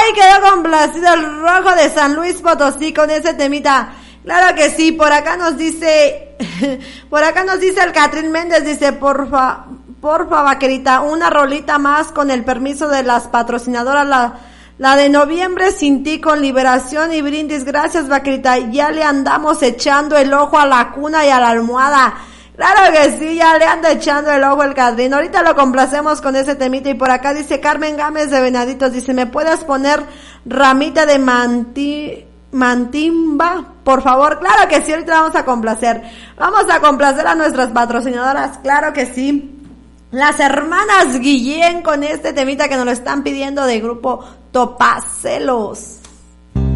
Ay, quedó complacido el Rojo de San Luis Potosí con ese temita. Claro que sí, por acá nos dice el Catrín Méndez, dice, porfa, vaquerita, una rolita más con el permiso de las patrocinadoras, la de Noviembre sin ti con Liberación y Brindis. Gracias, vaquerita, ya le andamos echando el ojo a la cuna y a la almohada. Claro que sí, ya le anda echando el ojo el Catrín. Ahorita lo complacemos con ese temita. Y por acá dice Carmen Gámez de Venaditos, dice, ¿me puedes poner Ramita de Mantimba, por favor? Claro que sí, ahorita vamos a complacer. Vamos a complacer a nuestras patrocinadoras, claro que sí. Las hermanas Guillén con este temita que nos lo están pidiendo de grupo Topacelos.